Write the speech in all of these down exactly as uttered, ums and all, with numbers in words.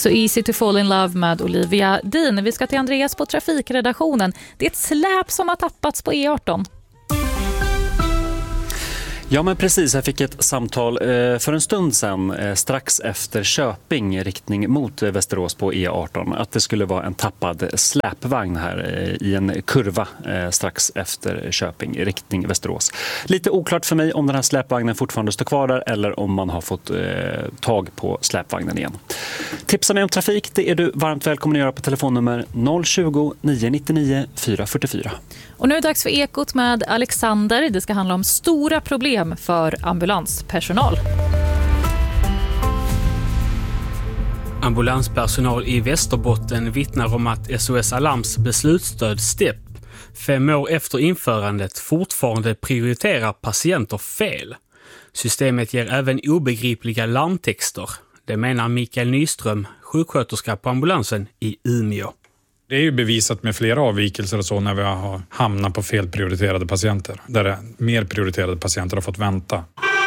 So Easy to Fall in Love med Olivia Dean. Vi ska till Andreas på trafikredaktionen. Det är ett släp som har tappats på E arton. Ja, men precis. Jag fick ett samtal för en stund sedan strax efter Köping riktning mot Västerås på E arton att det skulle vara en tappad släpvagn här i en kurva strax efter Köping riktning Västerås. Lite oklart för mig om den här släpvagnen fortfarande står kvar där eller om man har fått tag på släpvagnen igen. Tipsa mig om trafik, det är du varmt välkommen att göra på telefonnummer noll tjugo, nio nittionio, fyra fyrtiofyra. Och nu är det dags för Ekot med Alexander. Det ska handla om stora problem för ambulanspersonal. Ambulanspersonal i Västerbotten vittnar om att S O S Alarms beslutsstöd STEP fem år efter införandet fortfarande prioriterar patienter fel. Systemet ger även obegripliga larmtexter. Det menar Mikael Nyström, sjuksköterska på ambulansen i Umeå. Det är ju bevisat med flera avvikelser och så när vi har hamnat på felprioriterade patienter. Där mer prioriterade patienter har fått vänta.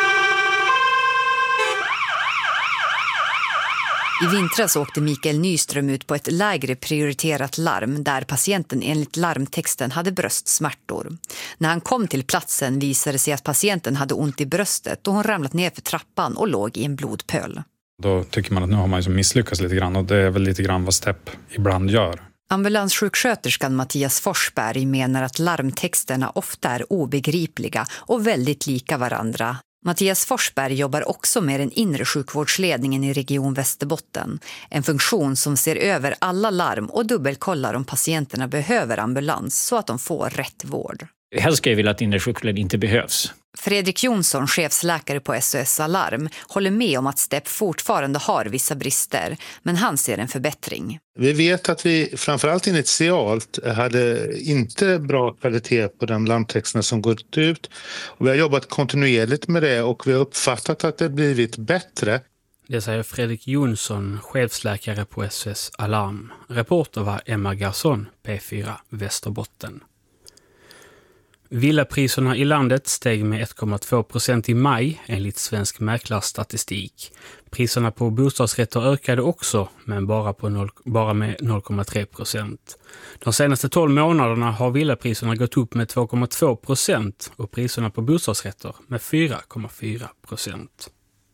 I vintras åkte Mikael Nyström ut på ett lägre prioriterat larm där patienten enligt larmtexten hade bröstsmärtor. När han kom till platsen visade sig att patienten hade ont i bröstet och hon ramlat ner för trappan och låg i en blodpöl. Då tycker man att nu har man ju misslyckats lite grann och det är väl lite grann vad STEP ibland gör. Ambulanssjuksköterskan Mattias Forsberg menar att larmtexterna ofta är obegripliga och väldigt lika varandra. Mattias Forsberg jobbar också med den inre sjukvårdsledningen i Region Västerbotten. En funktion som ser över alla larm och dubbelkollar om patienterna behöver ambulans så att de får rätt vård. Helst ska jag vilja att inre sjukvård inte behövs. Fredrik Jonsson, chefsläkare på S O S Alarm, håller med om att STEP fortfarande har vissa brister, men han ser en förbättring. Vi vet att vi framförallt initialt hade inte bra kvalitet på de larmtexterna som gått ut. Och vi har jobbat kontinuerligt med det och vi har uppfattat att det blivit bättre. Det säger Fredrik Jonsson, chefsläkare på S O S Alarm. Reporter var Emma Garson, P fyra Västerbotten. Villapriserna i landet steg med ett komma två procent i maj enligt svensk mäklarstatistik. Priserna på bostadsrätter ökade också, men bara, på noll, bara med noll komma tre procent. De senaste tolv månaderna har villapriserna gått upp med två komma två procent och priserna på bostadsrätter med fyra komma fyra procent.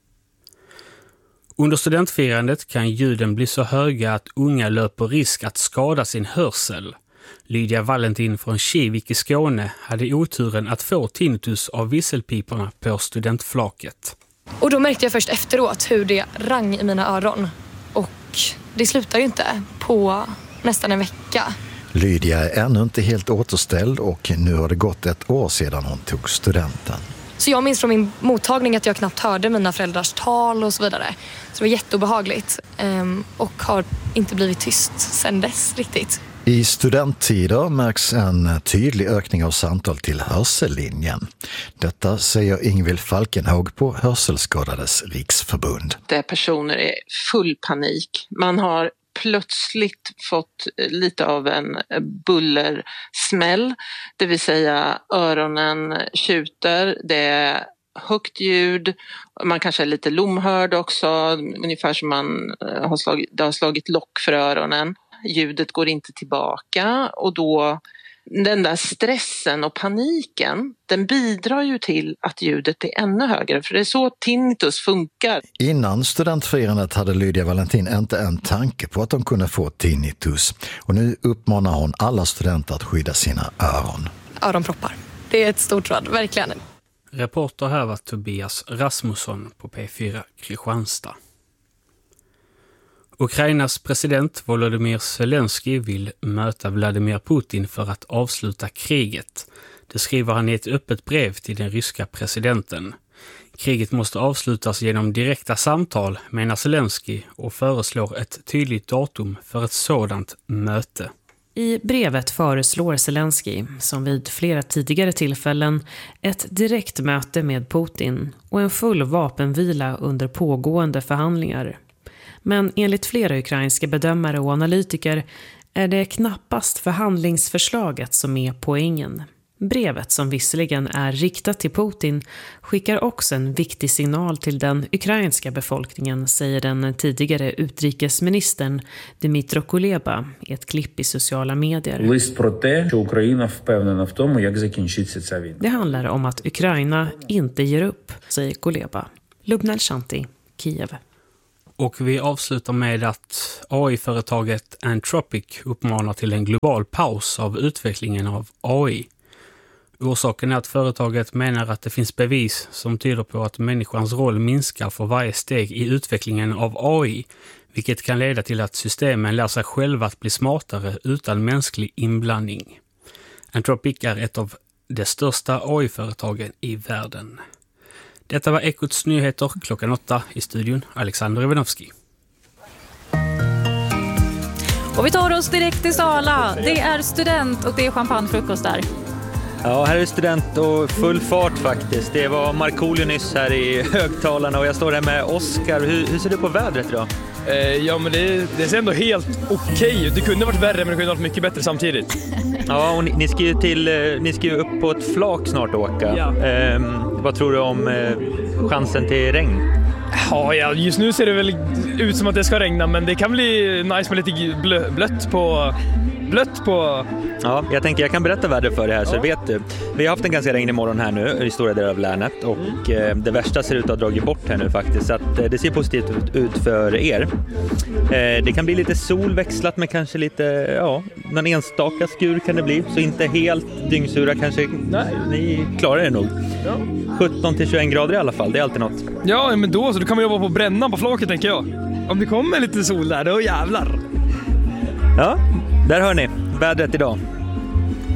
Under studentfirandet kan ljuden bli så höga att unga löper risk att skada sin hörsel. Lydia Valentin från Kivik i Skåne hade oturen att få tinnitus av visselpiporna på studentflaket. Och då märkte jag först efteråt hur det rang i mina öron. Och det slutar ju inte på nästan en vecka. Lydia är ännu inte helt återställd och nu har det gått ett år sedan hon tog studenten. Så jag minns från min mottagning att jag knappt hörde mina föräldrars tal och så vidare. Så det var jätteobehagligt och har inte blivit tyst sedan dess riktigt. I studenttider märks en tydlig ökning av samtal till hörsellinjen. Detta säger Ingvild Falkenhag på Hörselskadades riksförbund. Där personer är full panik. Man har plötsligt fått lite av en bullersmäll. Det vill säga öronen tjuter, det är högt ljud. Man kanske är lite lomhörd också. Ungefär som man har slagit, det har slagit lock för öronen. Ljudet går inte tillbaka och då den där stressen och paniken, den bidrar ju till att ljudet är ännu högre, för det är så tinnitus funkar. Innan studentfirandet hade Lydia Valentin inte en tanke på att de kunde få tinnitus och nu uppmanar hon alla studenter att skydda sina öron. Öronproppar, det är ett stort råd, verkligen. Reporter här var Tobias Rasmusson på P fyra Kristianstad. Ukrainas president Volodymyr Zelensky vill möta Vladimir Putin för att avsluta kriget. Det skriver han i ett öppet brev till den ryska presidenten. Kriget måste avslutas genom direkta samtal, menar Zelensky, och föreslår ett tydligt datum för ett sådant möte. I brevet föreslår Zelensky, som vid flera tidigare tillfällen, ett direkt möte med Putin och en full vapenvila under pågående förhandlingar. Men enligt flera ukrainska bedömare och analytiker är det knappast förhandlingsförslaget som är poängen. Brevet, som visserligen är riktat till Putin, skickar också en viktig signal till den ukrainska befolkningen, säger den tidigare utrikesministern Dmytro Kuleba i ett klipp i sociala medier. Det handlar om att Ukraina inte ger upp, säger Kuleba. Lubna Shanti, Kiev. Och vi avslutar med att A I-företaget Anthropic uppmanar till en global paus av utvecklingen av A I. Orsaken är att företaget menar att det finns bevis som tyder på att människans roll minskar för varje steg i utvecklingen av A I, vilket kan leda till att systemen lär sig själva att bli smartare utan mänsklig inblandning. Anthropic är ett av de största A I-företagen i världen. Detta var Ekots nyheter klockan åtta, i studion Alexander Ivanovski. Och vi tar oss direkt till Sala. Det är student och det är champagnefrukost där. Ja, här är student och full fart faktiskt. Det var Markoolio nyss här i högtalarna och jag står här med Oskar. Hur, hur ser du på vädret idag? Eh, ja, men det, det ser ändå helt okej ut. Det kunde varit värre, men det kunde varit mycket bättre samtidigt. Ja, och ni, ni, ska ju till, ni ska ju upp på ett flak snart åka. Ja. Eh, vad tror du om eh, chansen till regn? Ja, ja, just nu ser det väl ut som att det ska regna, men det kan bli nice med lite blö, blött på... Blött på... Ja, jag tänker jag kan berätta vädret för det här, så ja. Vet du. Vi har haft en ganska regnig morgon här nu i stora delar av länet och mm. eh, det värsta ser ut att ha dragit bort här nu faktiskt, så att eh, det ser positivt ut, ut för er. Eh, det kan bli lite sol växlat med kanske lite, ja, någon enstaka skur kan det bli, så inte helt dyngsura kanske. Nej. Ni klarar det nog. Ja. sjutton till tjugoen grader i alla fall, det är alltid något. Ja, men då så då kan man jobba på brännan på flaket, tänker jag. Om det kommer lite sol där, då jävlar. Ja, där hör ni vädret idag.